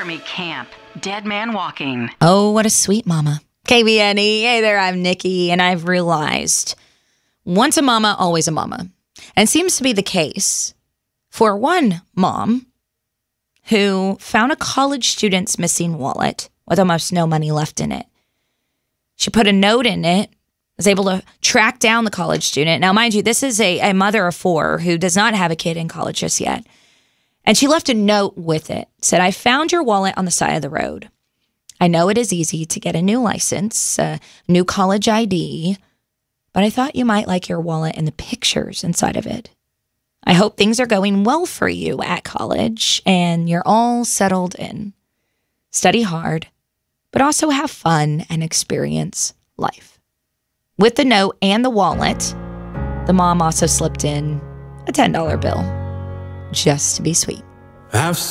Army camp. Dead man walking. Oh, what a sweet mama. KBNE, hey there, I'm Nikki, and I've realized once a mama, always a mama. And it seems to be the case for one mom who found a college student's missing wallet with almost no money left in it. She put a note in it, was able to track down the college student. Now, mind you, this is a mother of four who does not have a kid in college just yet. And she left a note with it. Said, I found your wallet on the side of the road. I know it is easy to get a new license, a new college ID, but I thought you might like your wallet and the pictures inside of it. I hope things are going well for you at college and you're all settled in. Study hard, but also have fun and experience life. With the note and the wallet, the mom also slipped in a $10 bill, just to be sweet. Have